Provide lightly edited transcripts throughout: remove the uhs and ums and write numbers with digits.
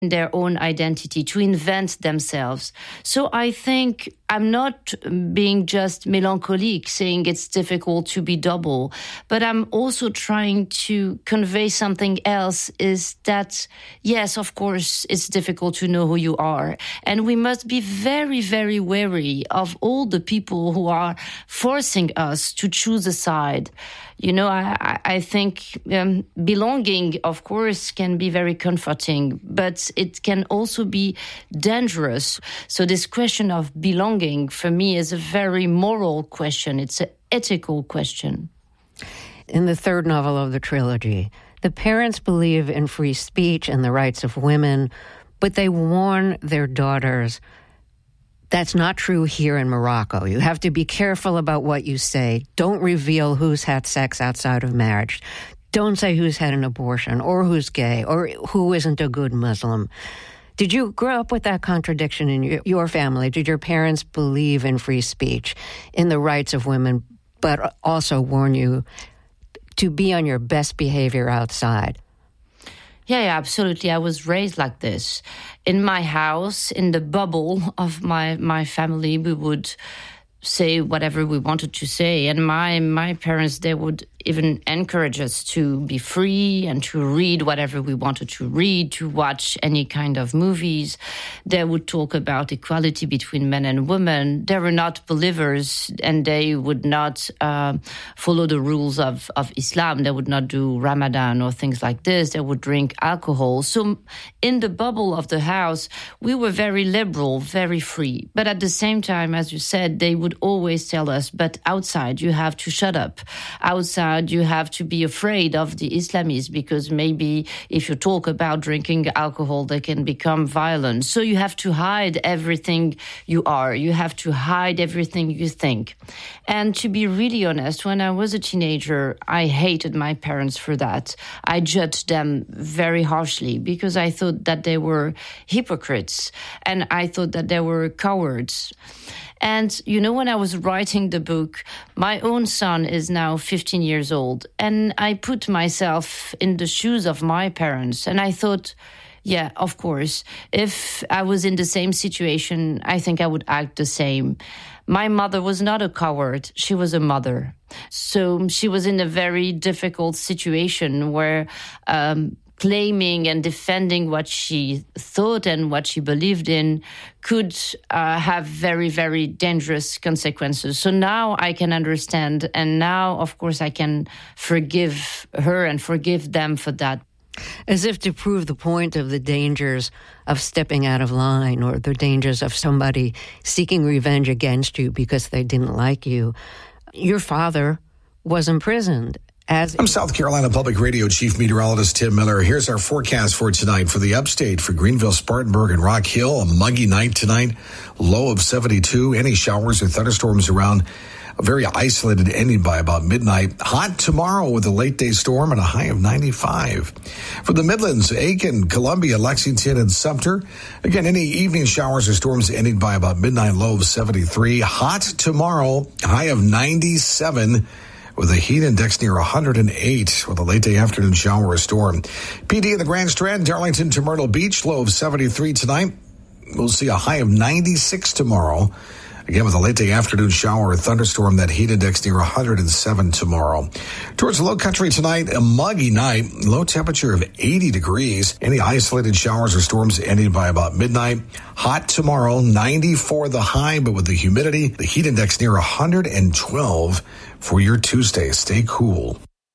their own identity, to invent themselves. So I think I'm not being just melancholic, saying it's difficult to be double, but I'm also trying to convey something else, is that, yes, of course, it's difficult to know who you are. And we must be very, very wary of all the people who are forcing us to choose a side. You know, I think belonging, of course, can be very comforting, but it can also be dangerous. So this question of belonging, for me, is a very moral question. It's an ethical question. In the third novel of the trilogy, the parents believe in free speech and the rights of women, but they warn their daughters, that's not true here in Morocco. You have to be careful about what you say. Don't reveal who's had sex outside of marriage. Don't say who's had an abortion or who's gay or who isn't a good Muslim. Did you grow up with that contradiction in your family? Did your parents believe in free speech, in the rights of women, but also warn you to be on your best behavior outside? Yeah, absolutely. I was raised like this. In my house, in the bubble of my family, we would say whatever we wanted to say. And my parents, they would even encourage us to be free and to read whatever we wanted to read, to watch any kind of movies. They would talk about equality between men and women. They were not believers, and they would not follow the rules of Islam. They would not do Ramadan or things like this. They would drink alcohol. So in the bubble of the house, we were very liberal, very free. But at the same time, as you said, they would always tell us, but outside you have to shut up. Outside you have to be afraid of the Islamists, because maybe if you talk about drinking alcohol, they can become violent. So you have to hide everything you are. You have to hide everything you think. And to be really honest, when I was a teenager, I hated my parents for that. I judged them very harshly because I thought that they were hypocrites and I thought that they were cowards. And, you know, when I was writing the book, my own son is now 15 years old. And I put myself in the shoes of my parents. And I thought, yeah, of course, if I was in the same situation, I think I would act the same. My mother was not a coward. She was a mother. So she was in a very difficult situation where claiming and defending what she thought and what she believed in could have very, very dangerous consequences. So now I can understand. And now, of course, I can forgive her and forgive them for that. As if to prove the point of the dangers of stepping out of line or the dangers of somebody seeking revenge against you because they didn't like you. Your father was imprisoned. I'm South Carolina Public Radio Chief Meteorologist Tim Miller. Here's our forecast for tonight for the upstate, for Greenville, Spartanburg, and Rock Hill. A muggy night tonight, low of 72. Any showers or thunderstorms around, very isolated, ending by about midnight. Hot tomorrow with a late day storm and a high of 95. For the Midlands, Aiken, Columbia, Lexington, and Sumter. Again, any evening showers or storms ending by about midnight, low of 73. Hot tomorrow, high of 97. With a heat index near 108 with a late day afternoon shower or storm. PD in the Grand Strand, Darlington to Myrtle Beach, low of 73 tonight. We'll see a high of 96 tomorrow. Again, with a late day afternoon shower or thunderstorm, that heat index near 107 tomorrow. Towards the low country tonight, a muggy night, low temperature of 80 degrees. Any isolated showers or storms ending by about midnight. Hot tomorrow, 94 the high, but with the humidity, the heat index near 112 for your Tuesday. Stay cool.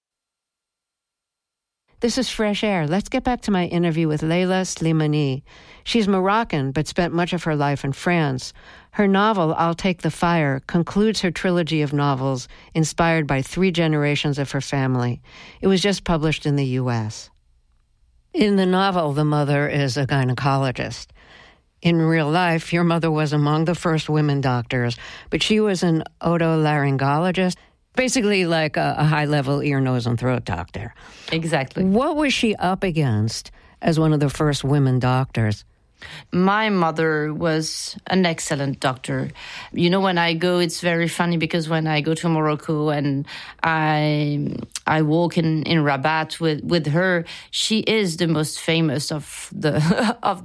This is Fresh Air. Let's get back to my interview with Leila Slimani. She's Moroccan, but spent much of her life in France. Her novel, I'll Take the Fire, concludes her trilogy of novels inspired by 3 generations of her family. It was just published in the U.S. In the novel, the mother is a gynecologist. In real life, your mother was among the first women doctors, but she was an otolaryngologist, basically like a high-level ear, nose, and throat doctor. Exactly. What was she up against as one of the first women doctors? My mother was an excellent doctor. You know, when I go, it's very funny because when I go to Morocco and I walk in Rabat with her, she is the most famous of the